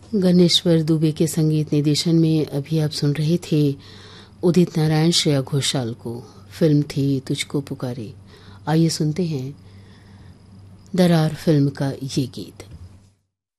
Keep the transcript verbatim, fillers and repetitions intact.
गणेश्वर दुबे के संगीत निर्देशन में अभी आप सुन रहे थे उदित नारायण श्रेया घोषाल को। फिल्म थी तुझको पुकारे। आइए सुनते हैं दरार फिल्म का ये गीत।